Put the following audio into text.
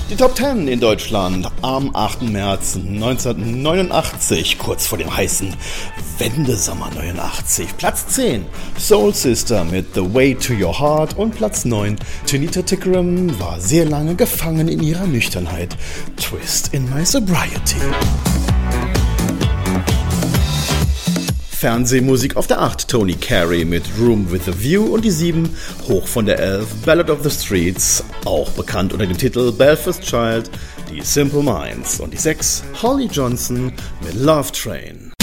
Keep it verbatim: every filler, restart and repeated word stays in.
Die Top zehn in Deutschland am achten März neunzehnhundertneunundachtzig, kurz vor dem heißen Wendesommer neunundachtzig. Platz zehn, Soul Sister mit The Way to Your Heart und Platz neun, Tanita Tikaram war sehr lange gefangen in ihrer Nüchternheit. Twist in My Sobriety. Fernsehmusik auf der acht, Tony Carey mit Room with a View und die sieben, hoch von der elf, Ballad of the Streets, auch bekannt unter dem Titel Belfast Child, die Simple Minds und die sechs, Holly Johnson mit Love Train.